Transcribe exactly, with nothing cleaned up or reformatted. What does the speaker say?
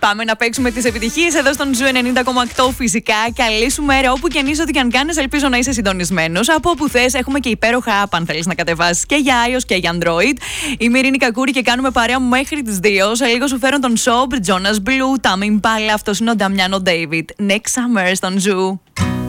Πάμε να παίξουμε τις επιτυχίες εδώ στον Ζου ενενήντα κόμμα οκτώ φυσικά. Καλή σου μέρα όπου και αν είσαι, ό,τι και αν κάνεις. Ελπίζω να είσαι συντονισμένος. Από όπου θες, έχουμε και υπέροχα app αν θέλεις να κατεβάσεις και για iOS και για Android. Είμαι η Ειρήνη Κακούρη και κάνουμε παρέα μέχρι τις δύο. Σε λίγο σου φέρω τον Sob, Jonas Blue, Tame Impala. Αυτός είναι ο Νταμιάνο David. Next Summer στον Ζου.